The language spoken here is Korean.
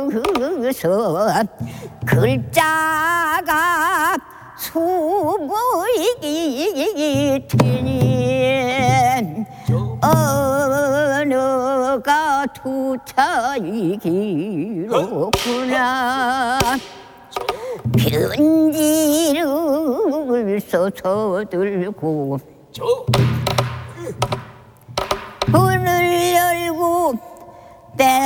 서 글자가 수보이기 테니 언어가 투차이 길었구나. 편지를 써서 들고 문을 열고